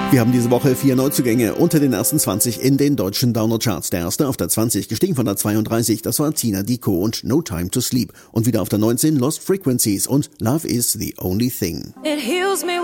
Wir haben diese Woche 4 Neuzugänge unter den ersten 20 in den deutschen Download-Charts. Der erste auf der 20, gestiegen von der 32, das war Tina Diko und No Time to Sleep. Und wieder auf der 19 Lost Frequencies und Love is the Only Thing. It heals me